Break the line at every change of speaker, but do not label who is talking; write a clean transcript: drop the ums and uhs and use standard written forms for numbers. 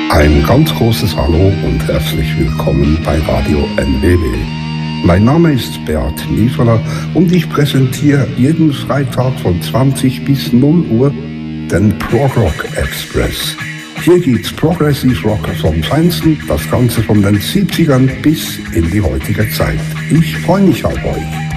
Ein ganz großes Hallo und herzlich willkommen bei Radio NBW. Mein Name ist Beat Niefeler und ich präsentiere jeden Freitag von 20 bis 0 Uhr den Prog Rock Express. Hier gibt's Progressive Rock vom Feinsten, das Ganze von den 70ern bis in die heutige Zeit. Ich freue mich auf euch.